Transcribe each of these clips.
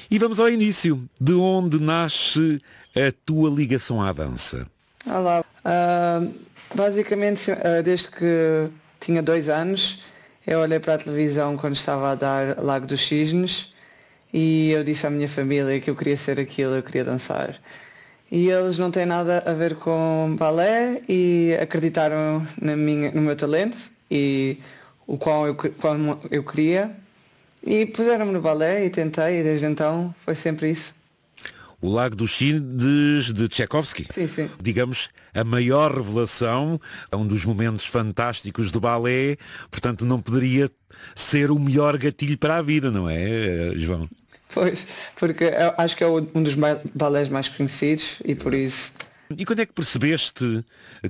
E vamos ao início. De onde nasce a tua ligação à dança? Olá. Basicamente, desde que tinha 2 anos, eu olhei para a televisão quando estava a dar Lago dos Cisnes e eu disse à minha família que eu queria ser aquilo, eu queria dançar. E eles não têm nada a ver com balé e acreditaram no meu talento e o qual eu queria. E puseram-me no balé e tentei, e desde então foi sempre isso. O Lago dos Cisnes de Tchaikovsky. Sim. Digamos, a maior revelação, um dos momentos fantásticos do balé, portanto não poderia ser o melhor gatilho para a vida, não é, João? Pois, porque eu acho que é um dos balés mais conhecidos e por isso... E quando é que percebeste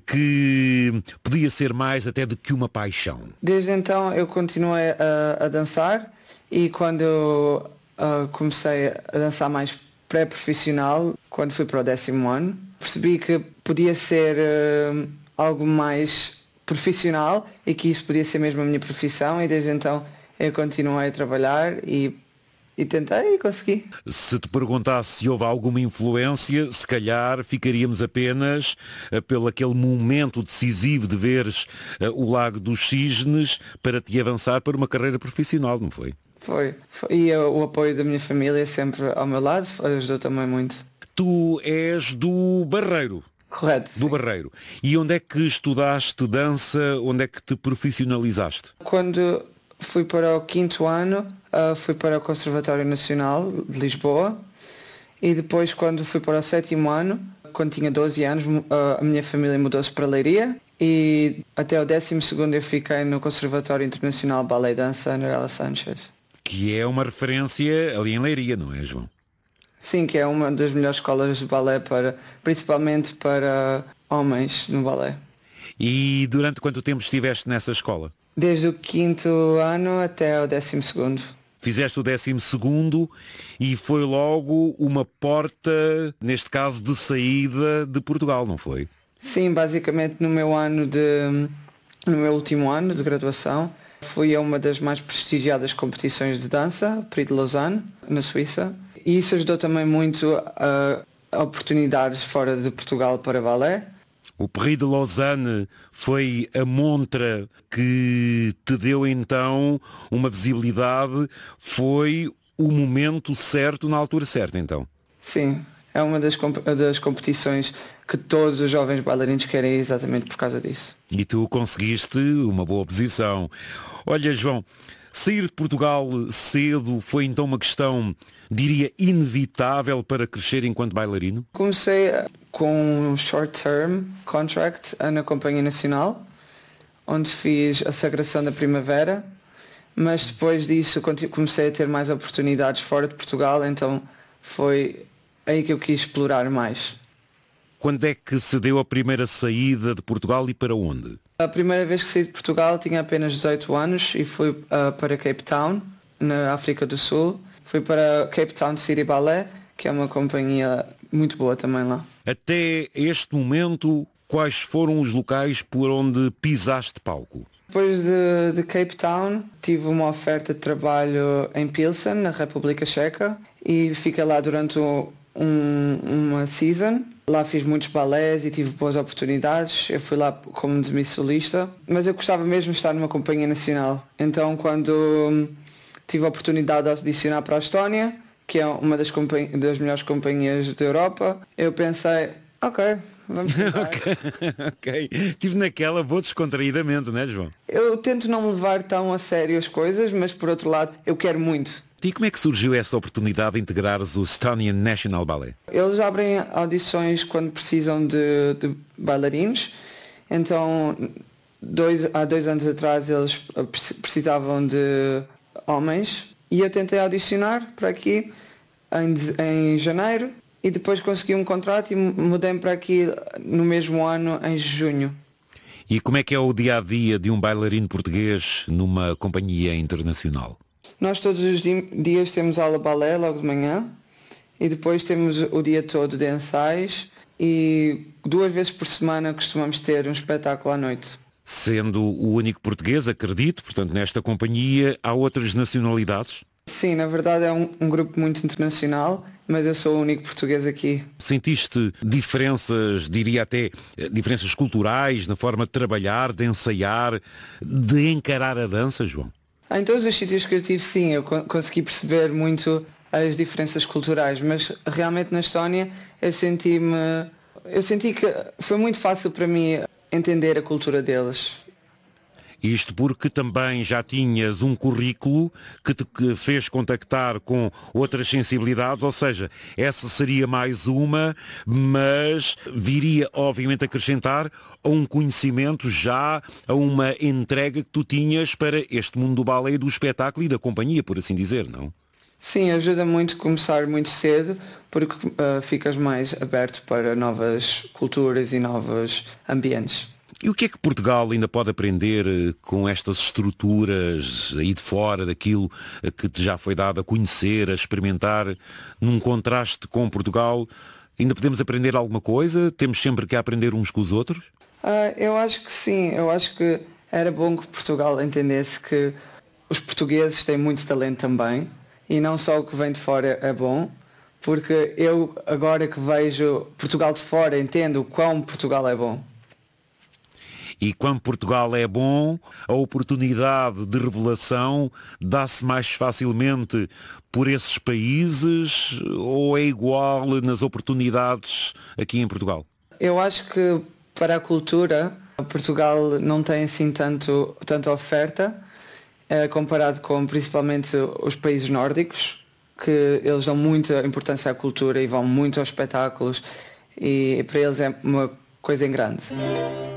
que podia ser mais até do que uma paixão? Desde então eu continuei a dançar e quando eu comecei a dançar mais pré-profissional, quando fui para o 10º ano, percebi que podia ser algo mais profissional e que isso podia ser mesmo a minha profissão e desde então eu continuei a trabalhar e tentei e consegui. Se te perguntasse se houve alguma influência, se calhar ficaríamos apenas pelo aquele momento decisivo de veres o Lago dos Cisnes para te avançar para uma carreira profissional, não foi? Foi. E o apoio da minha família sempre ao meu lado ajudou também muito. Tu és do Barreiro. Correto. Do Barreiro. E onde é que estudaste dança? Onde é que te profissionalizaste? Quando fui para o 5º ano, fui para o Conservatório Nacional de Lisboa e depois quando fui para o 7º ano, quando tinha 12 anos, a minha família mudou-se para Leiria e até o 12º eu fiquei no Conservatório Internacional de Ballet e Dança André Sanchez. Que é uma referência ali em Leiria, não é, João? Sim, que é uma das melhores escolas de balé, principalmente para homens no balé. E durante quanto tempo estiveste nessa escola? Desde o 5º ano até o 12º. Fizeste o 12º e foi logo uma porta, neste caso, de saída de Portugal, não foi? Sim, basicamente no meu último ano de graduação, fui a uma das mais prestigiadas competições de dança, Prix de Lausanne, na Suíça. E isso ajudou também muito a oportunidades fora de Portugal para balé. O Prix de Lausanne foi a montra que te deu então uma visibilidade, foi o momento certo na altura certa então? Sim, é uma das competições que todos os jovens bailarinos querem exatamente por causa disso. E tu conseguiste uma boa posição. Olha, João, sair de Portugal cedo foi então uma questão, diria, inevitável para crescer enquanto bailarino? Comecei com um short-term contract na Companhia Nacional, onde fiz a Sagração da Primavera, mas depois disso comecei a ter mais oportunidades fora de Portugal, então foi aí que eu quis explorar mais. Quando é que se deu a primeira saída de Portugal e para onde? A primeira vez que saí de Portugal tinha apenas 18 anos e fui para Cape Town, na África do Sul. Fui para Cape Town City Ballet, que é uma companhia muito boa também lá. Até este momento, quais foram os locais por onde pisaste palco? Depois de Cape Town, tive uma oferta de trabalho em Pilsen, na República Checa, e fiquei lá durante uma season. Lá fiz muitos balés e tive boas oportunidades. Eu fui lá como demi-solista, mas eu gostava mesmo de estar numa companhia nacional. Então quando tive a oportunidade de audicionar para a Estónia, que é uma das melhores companhias da Europa, eu pensei, ok, vamos tentar. Ok. Estive naquela, vou descontraídamente, não é, João? Eu tento não me levar tão a sério as coisas, mas por outro lado, eu quero muito. E como é que surgiu essa oportunidade de integrares o Estonian National Ballet? Eles abrem audições quando precisam de bailarinos, então há 2 anos atrás eles precisavam de homens e eu tentei audicionar para aqui em janeiro e depois consegui um contrato e mudei para aqui no mesmo ano, em junho. E como é que é o dia-a-dia de um bailarino português numa companhia internacional? Nós todos os dias temos aula de balé logo de manhã e depois temos o dia todo de ensaios e 2 vezes por semana costumamos ter um espetáculo à noite. Sendo o único português, acredito, portanto, nesta companhia, há outras nacionalidades? Sim, na verdade é um grupo muito internacional, mas eu sou o único português aqui. Sentiste diferenças, diria até diferenças culturais na forma de trabalhar, de ensaiar, de encarar a dança, João? Em todos os sítios que eu tive, sim, eu consegui perceber muito as diferenças culturais, mas realmente na Estónia eu senti que foi muito fácil para mim entender a cultura deles. Isto porque também já tinhas um currículo que te fez contactar com outras sensibilidades, ou seja, essa seria mais uma, mas viria obviamente acrescentar a um conhecimento já, a uma entrega que tu tinhas para este mundo do balé, do espetáculo e da companhia, por assim dizer, não? Sim, ajuda muito começar muito cedo, porque ficas mais aberto para novas culturas e novos ambientes. E o que é que Portugal ainda pode aprender com estas estruturas aí de fora, daquilo que te já foi dado a conhecer, a experimentar, num contraste com Portugal? Ainda podemos aprender alguma coisa? Temos sempre que aprender uns com os outros? Eu acho que sim, eu acho que era bom que Portugal entendesse que os portugueses têm muito talento também, e não só o que vem de fora é bom, porque eu agora que vejo Portugal de fora entendo o quão Portugal é bom. E quando Portugal é bom, a oportunidade de revelação dá-se mais facilmente por esses países ou é igual nas oportunidades aqui em Portugal? Eu acho que para a cultura, Portugal não tem assim tanta oferta, comparado com principalmente os países nórdicos, que eles dão muita importância à cultura e vão muito aos espetáculos, e para eles é uma coisa em grande.